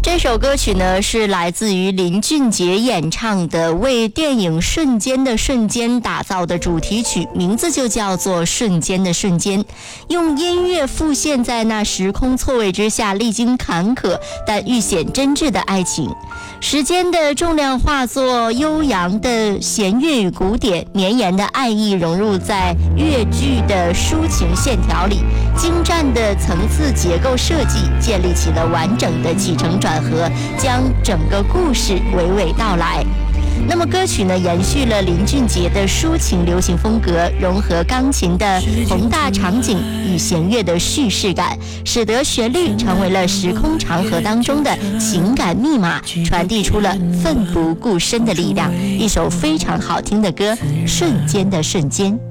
这首歌曲呢是来自于林俊杰演唱的，为电影《瞬间的瞬间》打造的主题曲，名字就叫做《瞬间的瞬间》，用音乐复现在那时空错位之下历经坎坷但愈显真挚的爱情。时间的重量化作悠扬的弦乐与鼓点，绵延的爱意融入在乐句的抒情线条里，精湛的层次结构设计建立起了完整的起承转合，将整个故事娓娓道来。那么歌曲呢，延续了林俊杰的抒情流行风格，融合钢琴的宏大场景与弦乐的叙事感，使得旋律成为了时空长河当中的情感密码，传递出了奋不顾身的力量。一首非常好听的歌，《瞬间的瞬间》。